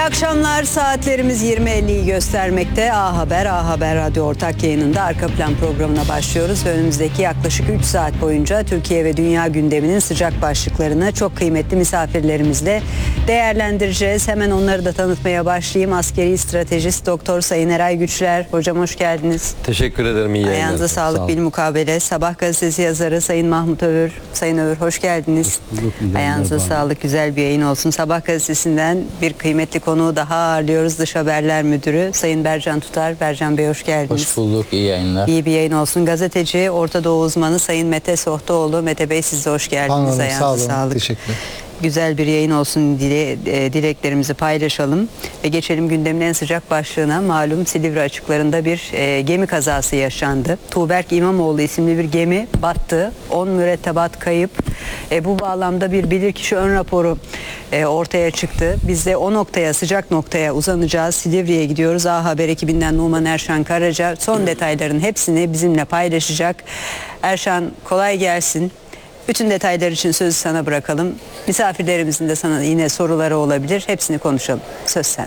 akşamlar, saatlerimiz 20.50'yi göstermekte. A Haber Radyo ortak yayınında Arka Plan programına başlıyoruz. Ve önümüzdeki yaklaşık 3 saat boyunca Türkiye ve dünya gündeminin sıcak başlıklarını çok kıymetli misafirlerimizle değerlendireceğiz. Hemen onları da tanıtmaya başlayayım. Askeri stratejist Doktor Sayın Eray Güçler. Hocam hoş geldiniz. Teşekkür ederim. İyi yayınlar. Ayağınıza sağlık. Bilmukabele. Sabah gazetesi yazarı Sayın Mahmut Övür. Sayın Övür hoş geldiniz. Ayağınıza sağlık. Güzel bir yayın olsun. Sabah gazetesinden bir kıymetli konuğu daha ağırlıyoruz. Dış Haberler Müdürü Sayın Bercan Tutar. Bercan Bey hoş geldiniz. Hoş bulduk. İyi yayınlar. İyi bir yayın olsun. Gazeteci, Orta Doğu uzmanı Sayın Mete Sohtaoğlu. Mete Bey siz de hoş geldiniz. Ayağınıza sağlık. Teşekkürler. Güzel bir yayın olsun dileklerimizi paylaşalım ve geçelim gündemin en sıcak başlığına. Malum Silivri açıklarında bir gemi kazası yaşandı. Tuğberk İmamoğlu isimli bir gemi battı. 10 mürettebat kayıp. Bu bağlamda bir bilirkişi ön raporu ortaya çıktı. Biz de o noktaya, sıcak noktaya uzanacağız. Silivri'ye gidiyoruz. A Haber ekibinden Numan Erşan Karaca son detayların hepsini bizimle paylaşacak. Erşan kolay gelsin. Bütün detaylar için sözü sana bırakalım. Misafirlerimizin de sana yine soruları olabilir. Hepsini konuşalım. Söz sende.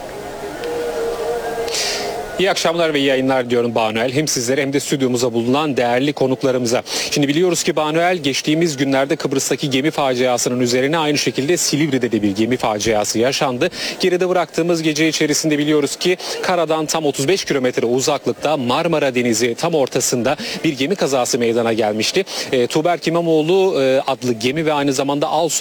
İyi akşamlar ve iyi yayınlar diyorum Banuel. Hem sizlere hem de stüdyomuza bulunan değerli konuklarımıza. Şimdi biliyoruz ki Banuel geçtiğimiz günlerde Kıbrıs'taki gemi faciasının üzerine aynı şekilde Silivri'de de bir gemi faciası yaşandı. Geride bıraktığımız gece içerisinde biliyoruz ki karadan tam 35 kilometre uzaklıkta Marmara Denizi tam ortasında bir gemi kazası meydana gelmişti. Tuğberk İmamoğlu adlı gemi ve aynı zamanda